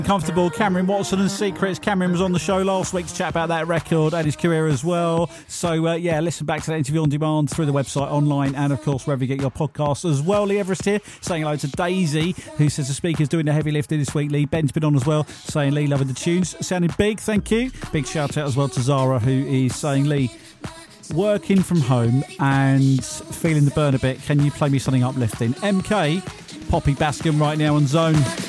Comfortable, Cameron Watson and Secrets. Cameron was on the show last week to chat about that record and his career as well. So, listen back to that interview on demand through the website, online, and of course, wherever you get your podcasts as well. Lee Everest here, saying hello to Daisy, who says the speaker's doing the heavy lifting this week. Lee, Ben's been on as well, saying Lee loving the tunes. Sounding big, thank you. Big shout out as well to Zara, who is saying, Lee, working from home and feeling the burn a bit. Can you play me something uplifting? MK, Poppy Bascom right now on Zone.